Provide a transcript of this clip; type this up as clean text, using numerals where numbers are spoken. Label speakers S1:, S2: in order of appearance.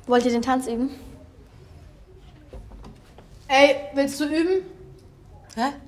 S1: Wollt ihr den Tanz üben?
S2: Ey, willst du üben?
S3: Hä?